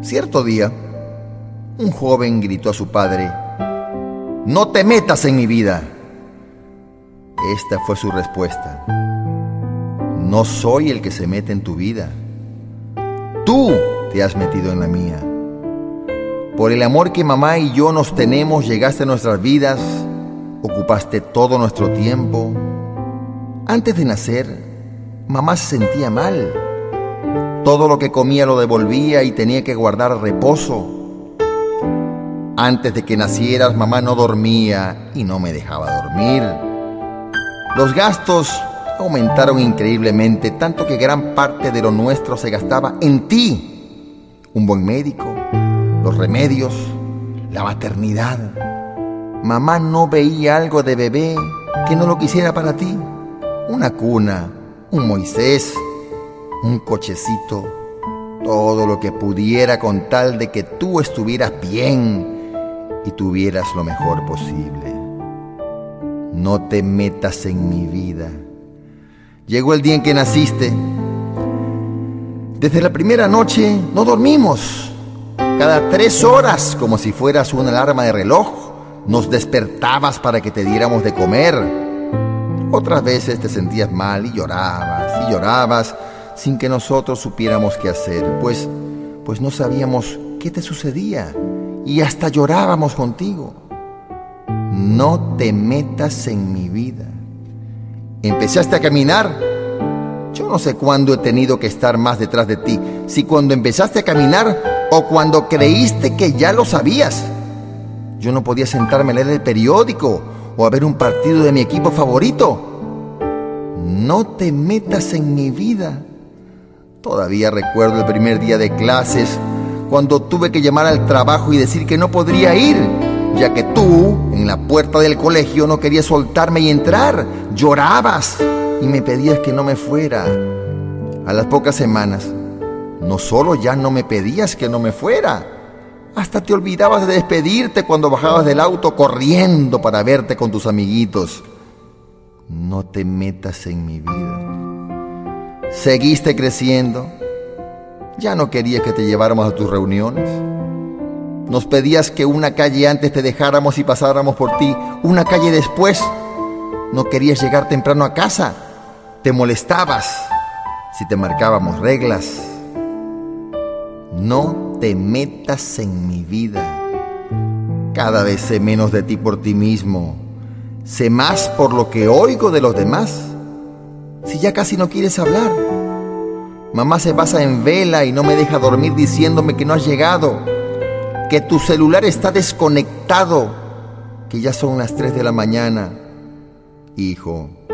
Cierto día, un joven gritó a su padre: «¡No te metas en mi vida!». Esta fue su respuesta: «No soy el que se mete en tu vida. Tú te has metido en la mía. Por el amor que mamá y yo nos tenemos, llegaste a nuestras vidas, ocupaste todo nuestro tiempo. Antes de nacer, mamá se sentía mal. Todo lo que comía lo devolvía y tenía que guardar reposo. Antes de que nacieras, mamá no dormía y no me dejaba dormir. Los gastos aumentaron increíblemente, tanto que gran parte de lo nuestro se gastaba en ti. Un buen médico, los remedios, la maternidad. Mamá no veía algo de bebé que no lo quisiera para ti. Una cuna, un Moisés, un cochecito, todo lo que pudiera con tal de que tú estuvieras bien y tuvieras lo mejor posible. No te metas en mi vida. Llegó el día en que naciste. Desde la primera noche no dormimos. Cada 3 horas, como si fueras una alarma de reloj, nos despertabas para que te diéramos de comer. Otras veces te sentías mal y llorabas sin que nosotros supiéramos qué hacer, pues no sabíamos qué te sucedía y hasta llorábamos contigo. No te metas en mi vida. Empezaste a caminar. Yo no sé cuándo he tenido que estar más detrás de ti, si cuando empezaste a caminar o cuando creíste que ya lo sabías. Yo no podía sentarme a leer el periódico o a ver un partido de mi equipo favorito. No te metas en mi vida. Todavía recuerdo el primer día de clases, cuando tuve que llamar al trabajo y decir que no podría ir, ya que tú, en la puerta del colegio, no querías soltarme y entrar. Llorabas y me pedías que no me fuera. A las pocas semanas, no solo ya no me pedías que no me fuera, hasta te olvidabas de despedirte cuando bajabas del auto corriendo para verte con tus amiguitos. No te metas en mi vida. Seguiste creciendo. Ya no querías que te lleváramos a tus reuniones. Nos pedías que una calle antes te dejáramos y pasáramos por ti, una calle después. No querías llegar temprano a casa. Te molestabas si te marcábamos reglas. No te metas en mi vida. Cada vez sé menos de ti por ti mismo. Sé más por lo que oigo de los demás. Si ya casi no quieres hablar. Mamá se pasa en vela y no me deja dormir diciéndome que no has llegado, que tu celular está desconectado, que ya son las 3 de la mañana. Hijo,